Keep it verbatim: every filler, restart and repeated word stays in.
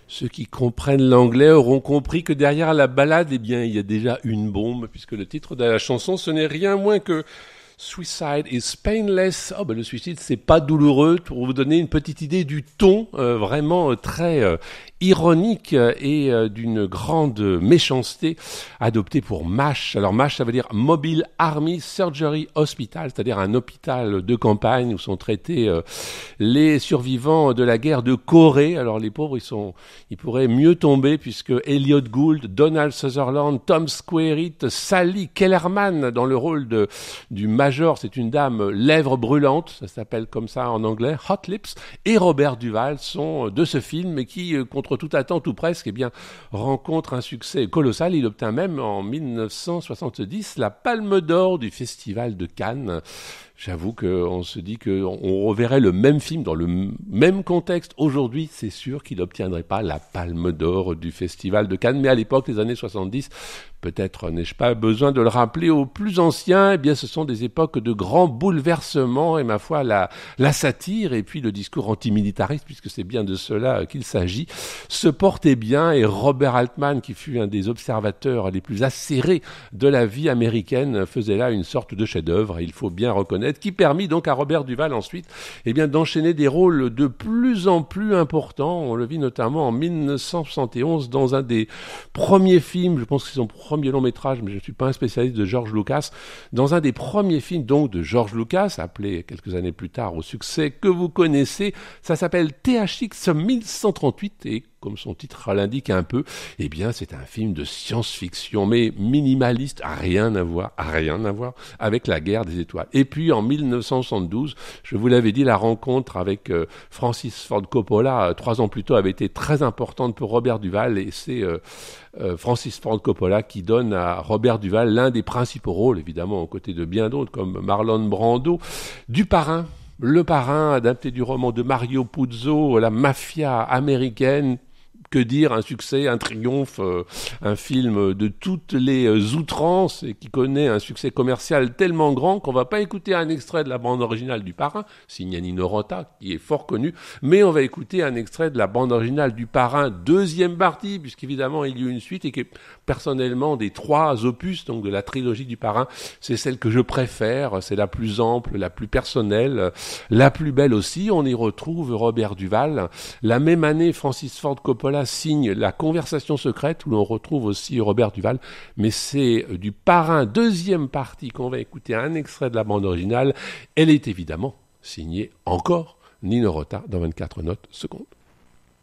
Ceux qui comprennent l'anglais auront compris que derrière la ballade, eh bien, il y a déjà une bombe, puisque le titre de la chanson, ce n'est rien moins que Suicide is painless. Oh, ben le suicide, c'est pas douloureux. Pour vous donner une petite idée du ton, euh, vraiment euh, très euh, ironique euh, et euh, d'une grande méchanceté adopté pour MASH. Alors MASH, ça veut dire Mobile Army Surgery Hospital, c'est-à-dire un hôpital de campagne où sont traités euh, les survivants de la guerre de Corée. Alors les pauvres, ils sont, ils pourraient mieux tomber puisque Elliot Gould, Donald Sutherland, Tom Skerritt, Sally Kellerman dans le rôle de du major, c'est une dame lèvres brûlantes, ça s'appelle comme ça en anglais, Hot Lips, et Robert Duvall sont de ce film qui, contre toute attente ou presque, eh bien, rencontre un succès colossal. Il obtint même en dix-neuf cent soixante-dix la Palme d'Or du Festival de Cannes. J'avoue qu'on se dit qu'on reverrait le même film dans le même contexte. Aujourd'hui, c'est sûr qu'il n'obtiendrait pas la Palme d'Or du Festival de Cannes. Mais à l'époque, les années soixante-dix, peut-être n'ai-je pas besoin de le rappeler aux plus anciens, eh bien, ce sont des époques de grands bouleversements et, ma foi, la, la satire et puis le discours antimilitariste, puisque c'est bien de cela qu'il s'agit, se portait bien. Et Robert Altman, qui fut un des observateurs les plus acérés de la vie américaine, faisait là une sorte de chef-d'œuvre, il faut bien reconnaître, qui permit donc à Robert Duvall ensuite eh bien, d'enchaîner des rôles de plus en plus importants. On le vit notamment en dix-neuf cent soixante et onze dans un des premiers films, je pense que c'est son premier long métrage, mais je ne suis pas un spécialiste de George Lucas, dans un des premiers films donc de George Lucas, appelé quelques années plus tard au succès que vous connaissez. Ça s'appelle T H X mille cent trente-huit et comme son titre l'indique un peu, eh bien, c'est un film de science-fiction, mais minimaliste, rien à voir, rien à voir avec la guerre des étoiles. Et puis, en dix-neuf cent soixante-douze, je vous l'avais dit, la rencontre avec euh, Francis Ford Coppola, euh, trois ans plus tôt, avait été très importante pour Robert Duvall, et c'est euh, euh, Francis Ford Coppola qui donne à Robert Duvall l'un des principaux rôles, évidemment, aux côtés de bien d'autres, comme Marlon Brando, du Parrain. Le Parrain, adapté du roman de Mario Puzo, la mafia américaine. Que dire, un succès, un triomphe, euh, un film de toutes les euh, outrances et qui connaît un succès commercial tellement grand qu'on va pas écouter un extrait de la bande originale du Parrain, signé Nino Rota, qui est fort connu, mais on va écouter un extrait de la bande originale du Parrain, deuxième partie, puisqu'évidemment il y a eu une suite et que personnellement des trois opus, donc de la trilogie du Parrain, c'est celle que je préfère, c'est la plus ample, la plus personnelle, la plus belle aussi. On y retrouve Robert Duvall. La même année, Francis Ford Coppola signe La Conversation secrète, où l'on retrouve aussi Robert Duvall, mais c'est du Parrain, deuxième partie, qu'on va écouter un extrait de la bande originale. Elle est évidemment signée encore Nino Rota dans vingt-quatre notes secondes.